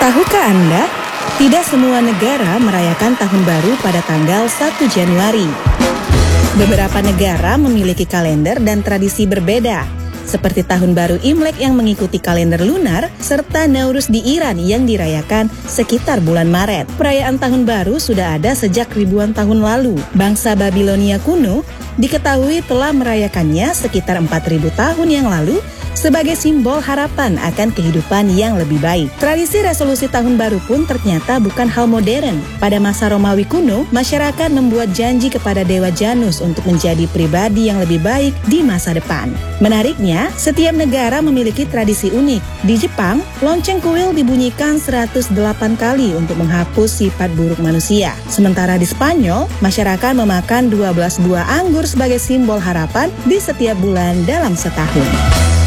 Tahukah Anda, tidak semua negara merayakan Tahun Baru pada tanggal 1 Januari. Beberapa negara memiliki kalender dan tradisi berbeda, seperti Tahun Baru Imlek yang mengikuti kalender lunar, serta Nauruz di Iran yang dirayakan sekitar bulan Maret. Perayaan Tahun Baru sudah ada sejak ribuan tahun lalu. Bangsa Babilonia kuno diketahui telah merayakannya sekitar 4.000 tahun yang lalu sebagai simbol harapan akan kehidupan yang lebih baik. Tradisi resolusi tahun baru pun ternyata bukan hal modern. Pada masa Romawi kuno, masyarakat membuat janji kepada Dewa Janus untuk menjadi pribadi yang lebih baik di masa depan. Menariknya, setiap negara memiliki tradisi unik. Di Jepang, lonceng kuil dibunyikan 108 kali untuk menghapus sifat buruk manusia. Sementara di Spanyol, masyarakat memakan 12 buah anggur sebagai simbol harapan di setiap bulan dalam setahun.